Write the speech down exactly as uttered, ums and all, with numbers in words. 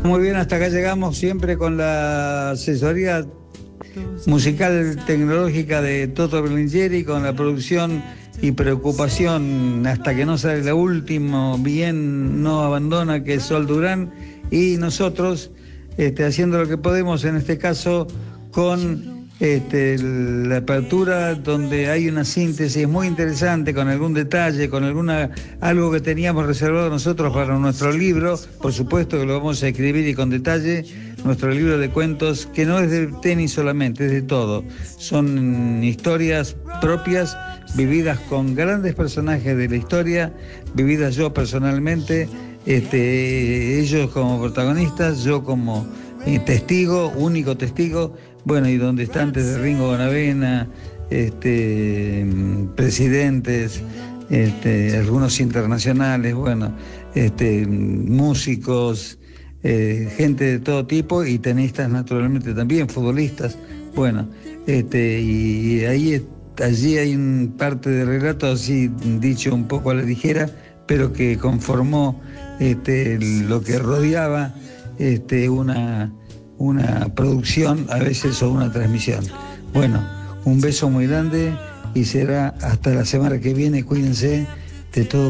Muy bien, hasta acá llegamos siempre con la asesoría musical tecnológica de Toto Berlingeri, con la producción y preocupación hasta que no sale la última, bien no abandona, que es Sol Durán, y nosotros este, haciendo lo que podemos, en este caso con este, la apertura, donde hay una síntesis muy interesante, con algún detalle, con alguna algo que teníamos reservado nosotros para nuestro libro. Por supuesto que lo vamos a escribir y con detalle, nuestro libro de cuentos, que no es de tenis solamente, es de todo. Son historias propias, vividas con grandes personajes de la historia, vividas yo personalmente, este, ellos como protagonistas, yo como eh, testigo, único testigo. Bueno, y donde está antes de Ringo Bonavena, este, presidentes, este, algunos internacionales, bueno, este, músicos, eh, gente de todo tipo, y tenistas naturalmente también, futbolistas. Bueno, este, y, y ahí allí hay un parte de relato así dicho un poco a la ligera, pero que conformó este, lo que rodeaba este, una una producción a veces o una transmisión. Bueno, un beso muy grande y será hasta la semana que viene. Cuídense de todo.